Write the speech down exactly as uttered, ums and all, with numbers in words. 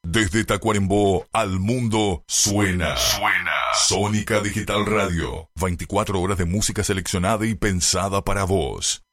Desde Tacuarembó al mundo suena. Suena. Sónica Digital Radio. veinticuatro horas de música seleccionada y pensada para vos.